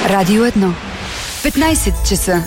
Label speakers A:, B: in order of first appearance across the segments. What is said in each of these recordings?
A: Радио 1. 15 часа.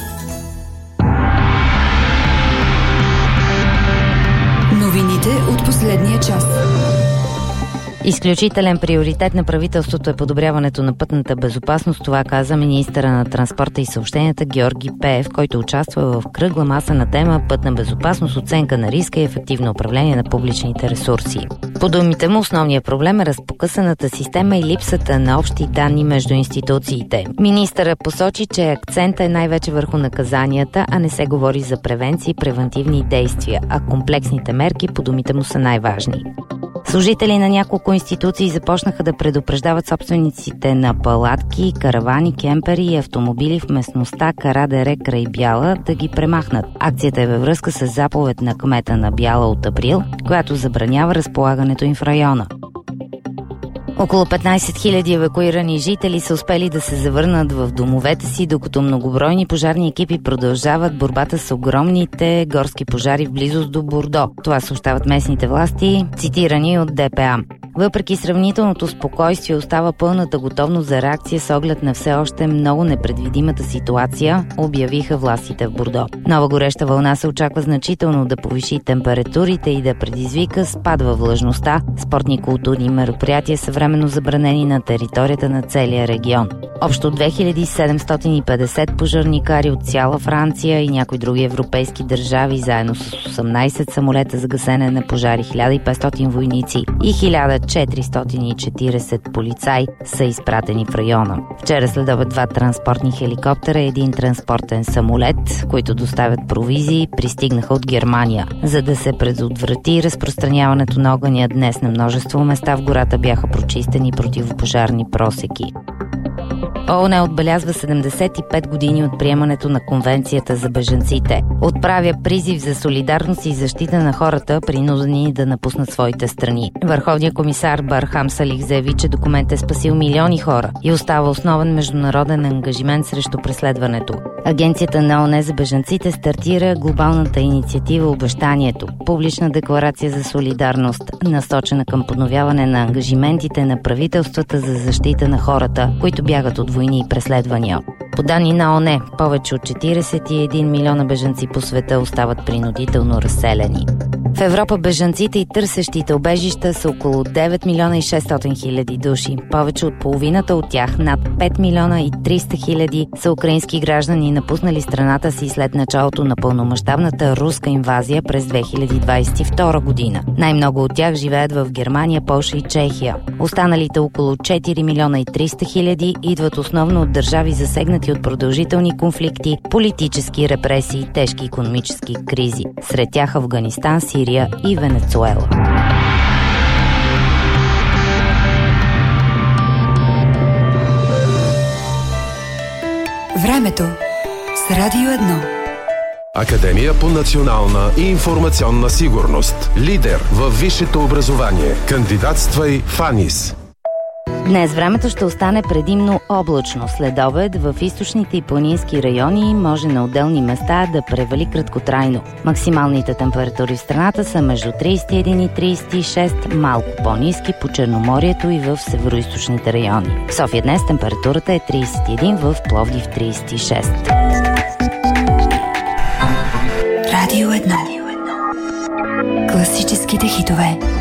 A: Новините от последния час.
B: Изключителен приоритет на правителството е подобряването на пътната безопасност. Това каза министъра на транспорта и съобщенията Георги Пеев, който участва в кръгла маса на тема пътна безопасност, оценка на риска и ефективно управление на публичните ресурси. По думите му, основният проблем е разпокъсаната система и липсата на общи данни между институциите. Министърът посочи, че акцентът е най-вече върху наказанията, а не се говори за превенции и превентивни действия, а комплексните мерки, по думите му, са най-важни. Служители на няколко институции започнаха да предупреждават собствениците на палатки, каравани, кемпери и автомобили в местността Карадере край Бяла да ги премахнат. Акцията е във връзка с заповед на кмета на Бяла от април, която забранява разполагането им в района. Около 15 000 евакуирани жители са успели да се завърнат в домовете си, докато многобройни пожарни екипи продължават борбата с огромните горски пожари в близост до Бордо. Това съобщават местните власти, цитирани от ДПА. Въпреки сравнителното спокойствие, остава пълната готовност за реакция с оглед на все още много непредвидимата ситуация, обявиха властите в Бордо. Нова гореща вълна се очаква значително да повиши температурите и да предизвика спад във влажността. Спортни и културни мероприятия са временно забранени на територията на целия регион. Общо 2750 пожарникари от цяла Франция и някои други европейски държави, заедно с 18 самолета за гасене на пожари, 1500 войници и 1440 полицаи са изпратени в района. Вчера следобед 2 транспортни хеликоптера и 1 транспортен самолет, които доставят провизии, пристигнаха от Германия. За да се предотврати разпространяването на огъня, днес на множество места в гората бяха прочистени противопожарни просеки. ООН отбелязва 75 години от приемането на Конвенцията за бежанците. Отправя призив за солидарност и защита на хората, принудени да напуснат своите страни. Върховният комисар Бархам Салих заяви, че документът е спасил милиони хора и остава основен международен ангажимент срещу преследването. Агенцията на ООН за бежанците стартира глобалната инициатива Обещанието, публична декларация за солидарност, насочена към подновяване на ангажиментите на правителствата за защита на хората, които бягат от войни и преследвания. По данни на ООН, повече от 41 милиона бежанци по света остават принудително разселени. В Европа бежанците и търсещите убежища са около 9 милиона и 600 хиляди души. Повече от половината от тях, над 5 милиона и 300 хиляди, са украински граждани, напуснали страната си след началото на пълномащабната руска инвазия през 2022 година. Най-много от тях живеят в Германия, Полша и Чехия. Останалите около 4 милиона и 300 хиляди идват основно от държави, засегнати от продължителни конфликти, политически репресии и тежки икономически кризи. Сред тях Афганистан, Сирия и Венецуела.
A: Времето с Радио 1.
C: Академия по национална и информационна сигурност. Лидер във висшето образование. Кандидатствай в АНИС.
B: Днес времето ще остане предимно облачно. След обед в източните и планински райони може на отделни места да превали краткотрайно. Максималните температури в страната са между 31 и 36, малко по-ниски по Черноморието и в североизточните райони. В София днес температурата е 31, в Пловдив 36.
A: Радио 1. Класическите хитове.